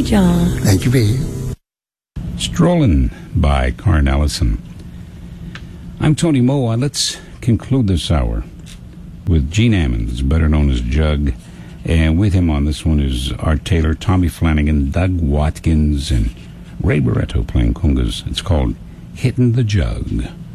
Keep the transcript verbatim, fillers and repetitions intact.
John. Thank you, babe. Strolling by Carn Ellison. I'm Tony Moa. Let's conclude this hour with Gene Ammons, better known as Jug. And with him on this one is Art Taylor, Tommy Flanagan, Doug Watkins, and Ray Barretto playing congas. It's called Hittin' the Jug.